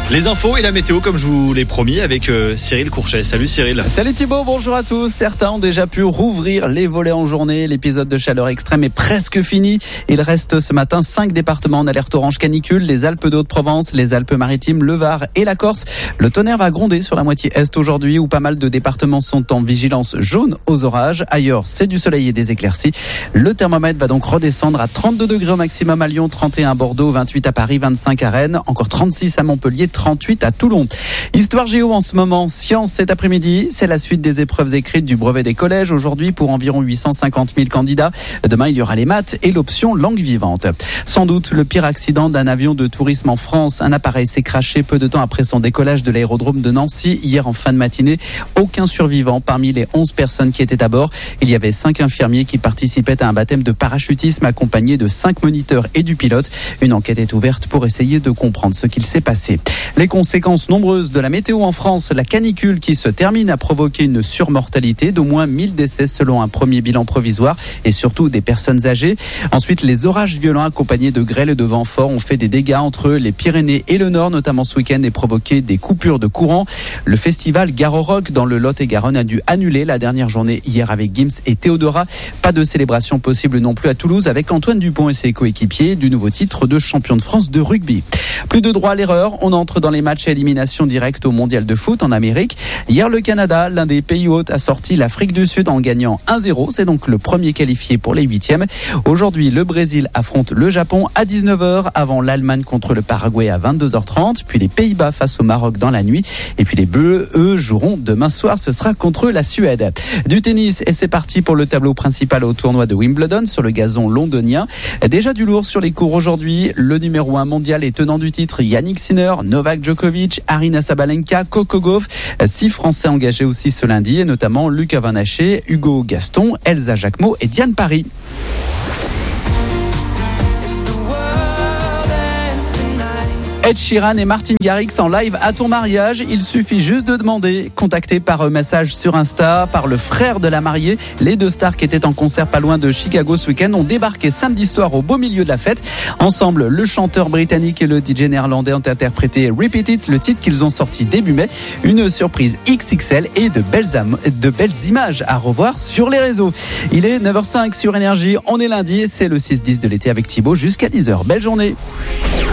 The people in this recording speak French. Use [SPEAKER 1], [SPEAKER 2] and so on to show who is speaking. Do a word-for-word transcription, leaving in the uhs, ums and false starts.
[SPEAKER 1] Les infos et la météo comme je vous l'ai promis avec euh, Cyril Courchet. Salut Cyril.
[SPEAKER 2] Salut Thibaut, bonjour à tous. Certains ont déjà pu rouvrir les volets en journée. L'épisode de chaleur extrême est presque fini. Il reste ce matin cinq départements en alerte orange canicule. Les Alpes de Haute-Provence, les Alpes-Maritimes, le Var et la Corse. Le tonnerre va gronder sur la moitié est aujourd'hui où pas mal de départements sont en vigilance jaune aux orages. Ailleurs, c'est du soleil et des éclaircies. Le thermomètre va donc redescendre à trente-deux degrés au maximum à Lyon, trente et un à Bordeaux, vingt-huit à Paris, vingt-cinq à Rennes, encore trente-six à Montpellier, trente-huit à Toulon. Histoire géo en ce moment, science cet après-midi, c'est la suite des épreuves écrites du brevet des collèges aujourd'hui pour environ huit cent cinquante mille candidats. Demain, il y aura les maths et l'option langue vivante. Sans doute le pire accident d'un avion de tourisme en France. Un appareil s'est crashé peu de temps après son décollage de l'aérodrome de Nancy hier en fin de matinée. Aucun survivant parmi les onze personnes qui étaient à bord. Il y avait cinq infirmiers qui participaient à un baptême de parachutisme accompagné de cinq moniteurs et du pilote. Une enquête est ouverte pour essayer de comprendre ce qu'il s'est passé. Les conséquences nombreuses de la météo en France, la canicule qui se termine a provoqué une surmortalité d'au moins mille décès selon un premier bilan provisoire et surtout des personnes âgées. Ensuite, les orages violents accompagnés de grêle et de vents forts ont fait des dégâts entre les Pyrénées et le Nord, notamment ce week-end, et provoqué des coupures de courant. Le festival Garo Rock dans le Lot-et-Garonne a dû annuler la dernière journée hier avec Gims et Théodora. Pas de célébration possible non plus à Toulouse avec Antoine Dupont et ses coéquipiers du nouveau titre de champion de France de rugby. Plus de droit à l'erreur, on entre dans les matchs à élimination directe au mondial de foot en Amérique. Hier, le Canada, l'un des pays hôtes, a sorti l'Afrique du Sud en gagnant un zéro. C'est donc le premier qualifié pour les huitièmes. Aujourd'hui, le Brésil affronte le Japon à dix-neuf heures, avant l'Allemagne contre le Paraguay à vingt-deux heures trente, puis les Pays-Bas face au Maroc dans la nuit. Et puis les Bleus, eux, joueront demain soir, ce sera contre la Suède. Du tennis, et c'est parti pour le tableau principal au tournoi de Wimbledon sur le gazon londonien. Déjà du lourd sur les cours aujourd'hui. Le numéro un mondial et tenant du titre, Yannick Sinner, Novak Djokovic, Aryna Sabalenka, Coco Gauff. Six Français engagés aussi ce lundi, et notamment Lucas Van Haché, Hugo Gaston, Elsa Jacquemot et Diane Paris. Ed Sheeran et Martin Garrix en live à ton mariage. Il suffit juste de demander. Contacté par message sur Insta par le frère de la mariée. Les deux stars qui étaient en concert pas loin de Chicago ce week-end ont débarqué samedi soir au beau milieu de la fête. Ensemble, le chanteur britannique et le D J néerlandais ont interprété Repeat It, le titre qu'ils ont sorti début mai. Une surprise X X L et de belles, am- de belles images à revoir sur les réseaux. Il est neuf heures cinq sur Énergie. On est lundi et c'est le six dix de l'été avec Thibaut jusqu'à dix heures. Belle journée.